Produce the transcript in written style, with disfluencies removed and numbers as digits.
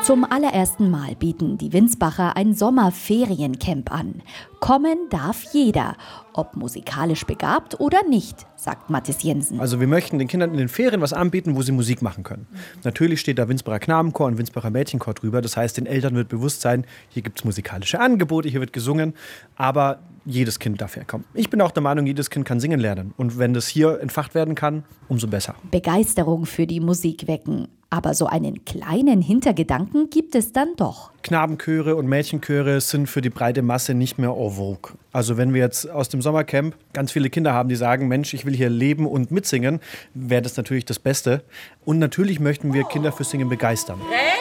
Zum allerersten Mal bieten die Winsbacher ein Sommerferiencamp an. Kommen darf jeder, ob musikalisch begabt oder nicht, sagt Mathis Jensen. Also wir möchten den Kindern in den Ferien was anbieten, wo sie Musik machen können. Natürlich steht da Winsbacher Knabenchor und Winsbacher Mädchenchor drüber. Das heißt, den Eltern wird bewusst sein, hier gibt es musikalische Angebote, hier wird gesungen. Aber jedes Kind darf herkommen. Ich bin auch der Meinung, jedes Kind kann singen lernen. Und wenn das hier entfacht werden kann, umso besser. Begeisterung für die Musik wecken. Aber so einen kleinen Hintergedanken gibt es dann doch. Knabenchöre und Mädchenchöre sind für die breite Masse nicht mehr en vogue. Also wenn wir jetzt aus dem Sommercamp ganz viele Kinder haben, die sagen, Mensch, ich will hier leben und mitsingen, wäre das natürlich das Beste. Und natürlich möchten wir Kinder fürs Singen begeistern.